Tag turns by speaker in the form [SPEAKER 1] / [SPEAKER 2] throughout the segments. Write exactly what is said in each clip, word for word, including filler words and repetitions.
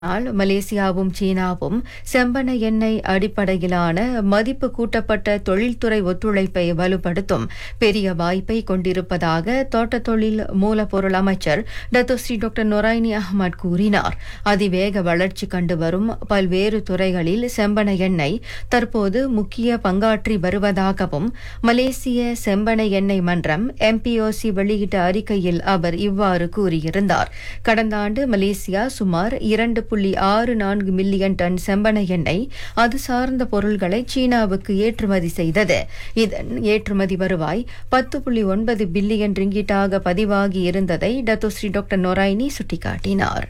[SPEAKER 1] ஆனால் மலேசியாவும் சீனாவும் செம்பனை எண்ணெய் அடிப்படையிலான மதிப்பு கூட்டப்பட்ட தொழில்துறை ஒத்துழைப்பை வலுப்படுத்தும் பெரிய வாய்ப்பை கொண்டிருப்பதாக தோட்டத் தொழில் மூலப்பொருள் அமைச்சர் டத்தோஸ்ரீ டாக்டர் நொராய்னி அஹ்மத் கூறினார். அதிவேக வளர்ச்சி கண்டு வரும் பல்வேறு துறைகளில் செம்பனை எண்ணெய் தற்போது முக்கிய பங்காற்றி வருவதாகவும் மலேசிய செம்பனை எண்ணெய் மன்றம் எம்பிஓசி வெளியிட்ட அறிக்கையில் அவர் இவ்வாறு கூறியிருந்தார். கடந்த ஆண்டு மலேசியா சுமார் இரண்டு புள்ளி ஆறு நான்கு மில்லியன் டன் செம்பனை எண்ணெய் அது சார்ந்த பொருள்களை சீனாவுக்கு ஏற்றுமதி செய்தது. இதன் ஏற்றுமதி வருவாய் பத்து புள்ளி ஒன்பது பில்லியன் ரிங்கிட்டாக பதிவாகி இருந்ததை டத்தோஸ்ரீ டாக்டர் நொராய்னி சுட்டிக்காட்டினார்.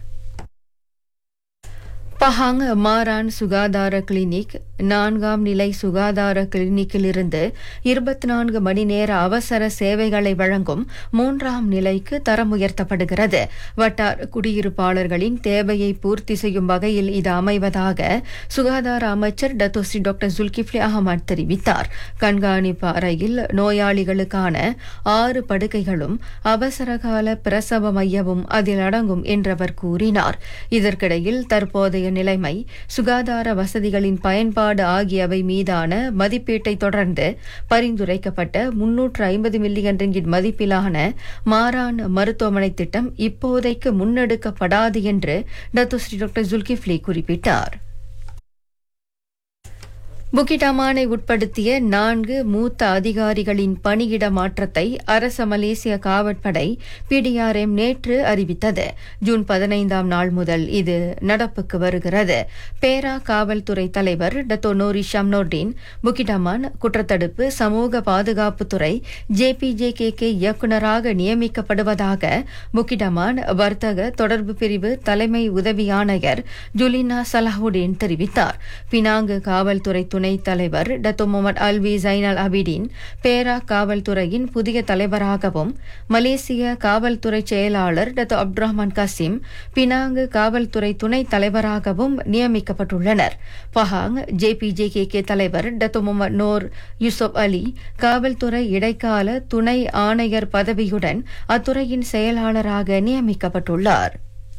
[SPEAKER 1] பஹாங் மாரான் சுகாதார கிளினிக் நான்காம் நிலை சுகாதார கிளினிக்கிலிருந்து இருபத்தி நான்கு மணி நேர அவசர சேவைகளை வழங்கும் மூன்றாம் நிலைக்கு தரம் உயர்த்தப்படுகிறது. வட்டார குடியிருப்பாளர்களின் தேவையை பூர்த்தி செய்யும் வகையில் இது அமைவதாக சுகாதார அமைச்சர் டத்தோஸ்ரீ டாக்டர் ஜுல்கிஃப்லி அஹமத் தெரிவித்தார். கண்காணிப்பு அறையில் நோயாளிகளுக்கான ஆறு படுக்கைகளும் அவசரகால பிரசவ மையமும் அதில் அடங்கும் என்றவர் கூறினார். இதற்கிடையில் தற்போதைய நிலைமை, சுகாதார வசதிகளின் பயன்பாடு ஆகியவை மீதான மதிப்பீட்டை தொடர்ந்து பரிந்துரைக்கப்பட்ட முன்னூற்று ஐம்பது மில்லியன் ரிங்கிட் மதிப்பிலான மாரான் மருத்துவமனை திட்டம் இப்போதைக்கு முன்னெடுக்கப்படாது என்று டத்தோஸ்ரீ டாக்டர் ஜுல்கிஃப்லி குறிப்பிட்டார். புக்கிடாமானை உட்படுத்திய நான்கு மூத்த அதிகாரிகளின் பணியிட மாற்றத்தை அரச மலேசிய காவற்படை பிடிஆர்எம் நேற்று அறிவித்தது. ஜூன் பதினைந்தாம் நாள் முதல் இது நடப்புக்கு வருகிறது. பேரா காவல்துறை தலைவர் டத்தோ நோரி ஷம்னோர்டின் புக்கிடாமான் குற்றத்தடுப்பு சமூக பாதுகாப்புத்துறை ஜேபிஜே கே கே இயக்குநராக நியமிக்கப்படுவதாக புக்கிடாமான் வர்த்தக தொடர்பு பிரிவு தலைமை உதவி ஆணையர் ஜுலினா சலாஹுடீன் தெரிவித்தார். பினாங்கு காவல்துறை துணைத் தலைவர் டத்தோ முகமது அல்வி ஜைனல் அபிடின் பேரா காவல்துறையின் புதிய தலைவராகவும், மலேசிய காவல்துறை செயலாளர் Dato Abdul Rahman Qasem Penang காவல்துறை துணைத் தலைவராகவும் நியமிக்கப்பட்டுள்ளனர். பஹாங் ஜேபிஜே கே கே தலைவர் டத்தோ முகமது நோர் யூசுப் அலி காவல்துறை இடைக்கால துணை ஆணையர் பதவியுடன் அத்துறையின் செயலாளராக நியமிக்கப்பட்டுள்ளார்.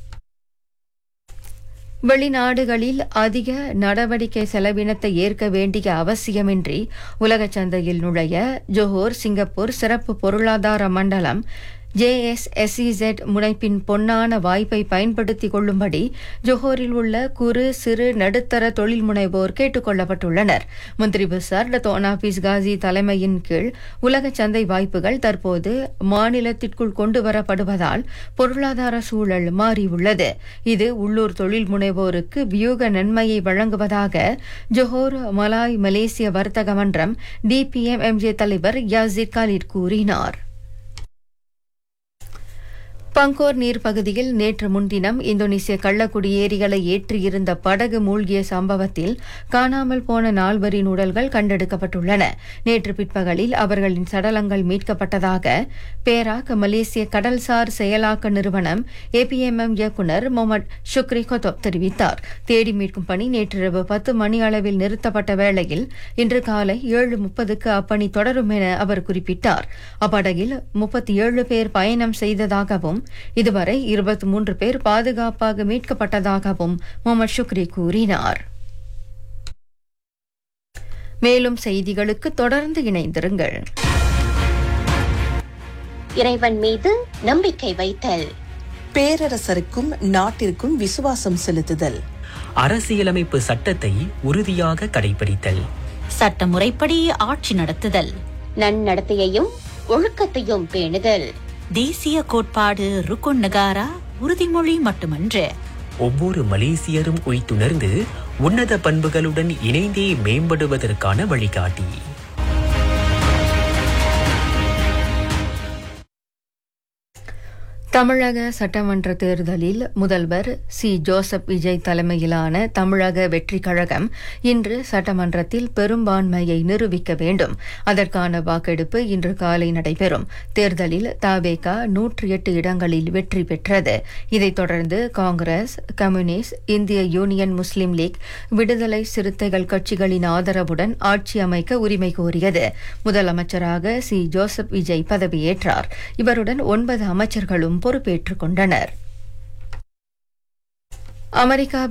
[SPEAKER 1] வெளிநாடுகளில் அதிக நடவடிக்கை செலவினத்தை ஏற்க வேண்டிய அவசியமின்றி உலக சந்தையில் நுழைய ஜோஹோர் சிங்கப்பூர் சிறப்பு பொருளாதார மண்டலம் ஜேஎஸ்எஸ்இசெட் முனைப்பின் பொன்னான வாய்ப்பை பயன்படுத்திக் கொள்ளும்படி ஜோஹோரில் உள்ள குறு சிறு நடுத்தர தொழில் முனைவோர் கேட்டுக் கொள்ளப்பட்டுள்ளனர். மந்திரி பசார் டத்தோ அனாபிஸ் காசி தலைமையின் கீழ் உலக சந்தை வாய்ப்புகள் தற்போது மாநிலத்திற்குள் கொண்டுவரப்படுவதால் பொருளாதார சூழல் மாறியுள்ளது. இது உள்ளூர் தொழில் முனைவோருக்கு வியூக நன்மையை வழங்குவதாக ஜோஹோர் மலாய் மலேசிய வர்த்தக மன்றம் டிபிஎம் எம்ஜே தலைவர் யாசிர் காலிட் கூறினார். பங்கோர் நீர்ப்பகுதியில் நேற்று முன்தினம் இந்தோனேசிய கள்ளக்குடியேறிகளை ஏற்றியிருந்த படகு மூழ்கிய சம்பவத்தில் காணாமல் போன நால்வரின் உடல்கள் கண்டெடுக்கப்பட்டுள்ளன. நேற்று பிற்பகலில் அவர்களின் சடலங்கள் மீட்கப்பட்டதாக பேராக் மலேசிய கடல்சார் செயலாக்க நிறுவனம் ஏபிஎம்எம் இயக்குநர் முகமது ஷுக்ரி கொத்தோப் தெரிவித்தார். தேடி மீட்கும் பணி நேற்றிரவு பத்து மணி அளவில் நிறுத்தப்பட்ட வேளையில் இன்று காலை ஏழு முப்பதுக்கு அப்பணி தொடரும் என அவர் குறிப்பிட்டார். அப்படகில் முப்பத்தி ஏழு பேர் பயணம் செய்ததாகவும் இதுவரை இருபத்தி மூன்று பேர் பாதுகாப்பாக மீட்கப்பட்டதாகவும் முகமது ஷுக்ரி கூறினார். மேலும் செய்திகளுக்கு தொடர்ந்து இணைந்திருங்கள்.
[SPEAKER 2] இறைவன் மீது நம்பிக்கை வைத்தல்,
[SPEAKER 3] பேரரசருக்கும் நாட்டிற்கும் விசுவாசம் செலுத்துதல்,
[SPEAKER 4] அரசியலமைப்பு சட்டத்தை உறுதியாக கடைபிடித்தல்,
[SPEAKER 5] சட்ட முறைப்படி ஆட்சி நடத்துதல்,
[SPEAKER 2] நன்னடத்தையையும் ஒழுக்கத்தையும் பேணுதல்,
[SPEAKER 5] தேசிய கோட்பாடு ருக்குன் நகாரா உறுதிமொழி மட்டுமன்று,
[SPEAKER 4] ஒவ்வொரு மலேசியரும் உய்த்துணர்ந்து உன்னத பண்புகளுடன் இணைந்தே மேம்படுவதற்கான வழிகாட்டி.
[SPEAKER 1] தமிழக சட்டமன்ற தேர்தலில் முதல்வர் சி ஜோசப் விஜய் தலைமையிலான தமிழக வெற்றிக் கழகம் இன்று சட்டமன்றத்தில் பெரும்பான்மையை நிரூபிக்க வேண்டும். அதற்கான வாக்கெடுப்பு இன்று காலை நடைபெறும். தேர்தலில் தவேகா நூற்றி எட்டு இடங்களில் வெற்றி பெற்றது. இதைத் தொடர்ந்து காங்கிரஸ், கம்யூனிஸ்ட், இந்திய யூனியன் முஸ்லீம் லீக், விடுதலை சிறுத்தைகள் கட்சிகளின் ஆதரவுடன் ஆட்சி அமைக்க உரிமை கோரியது. முதலமைச்சராக சி ஜோசப் விஜய் பதவியேற்றார். இவருடன் ஒன்பது அமைச்சர்களும் பொறுப்பேற்றுக் கொண்டனர். அமெரிக்கா